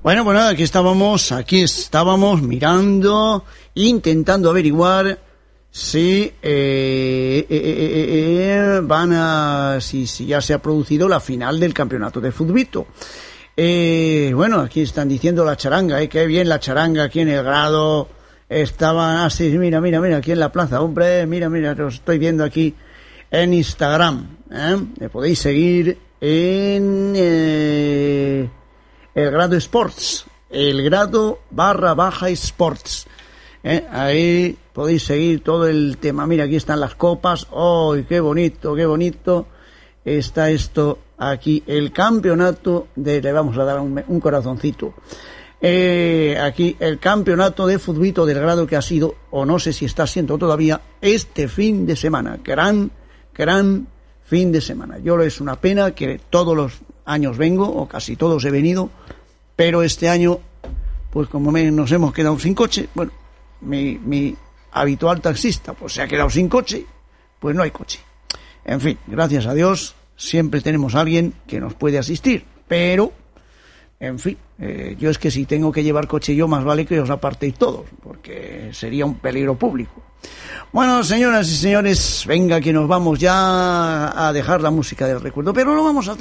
Bueno, pues nada, aquí estábamos mirando, intentando averiguar si si ya se ha producido la final del campeonato de futbito. Bueno, aquí están diciendo la charanga, qué bien la charanga aquí en el grado. Estaban así, mira, aquí en la plaza, hombre, mira, los estoy viendo aquí en Instagram, me podéis seguir en el grado Sports, el grado / Sports, ahí podéis seguir todo el tema. Mira, aquí están las copas. ¡Oh, qué bonito está esto aquí! El campeonato le vamos a dar un corazoncito. Aquí el campeonato de futbito del grado, que ha sido, o no sé si está siendo todavía, este fin de semana. Gran fin de semana. Es una pena que todos los años vengo, o casi todos he venido, pero este año, pues como nos hemos quedado sin coche, bueno, mi habitual taxista pues se ha quedado sin coche, pues no hay coche. En fin, gracias a Dios siempre tenemos a alguien que nos puede asistir, pero en fin, yo es que si tengo que llevar coche yo, más vale que os apartéis todos, porque sería un peligro público. Bueno, señoras y señores, venga que nos vamos ya a dejar la música del recuerdo, pero lo vamos a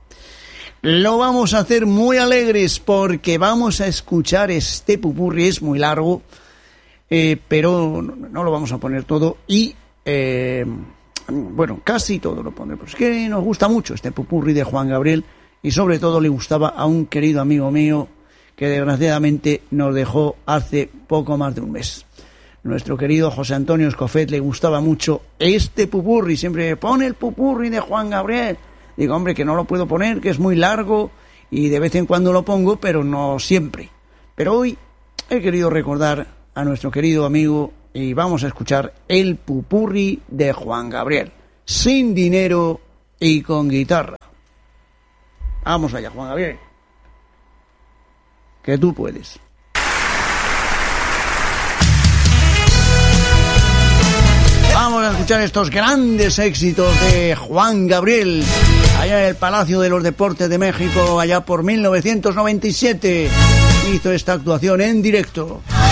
hacer muy alegres, porque vamos a escuchar este pupurri. Es muy largo, pero no lo vamos a poner todo y bueno, casi todo lo pondremos. Es que nos gusta mucho este pupurri de Juan Gabriel, y sobre todo le gustaba a un querido amigo mío que desgraciadamente nos dejó hace poco más de un mes. Nuestro querido José Antonio Escofet le gustaba mucho este pupurri, siempre pone el pupurri de Juan Gabriel. Digo, hombre, que no lo puedo poner, que es muy largo, y de vez en cuando lo pongo, pero no siempre. Pero hoy he querido recordar a nuestro querido amigo y vamos a escuchar el pupurri de Juan Gabriel, sin dinero y con guitarra. Vamos allá, Juan Gabriel, que tú puedes. Vamos a escuchar estos grandes éxitos de Juan Gabriel, allá en el Palacio de los Deportes de México, allá por 1997. Hizo esta actuación en directo.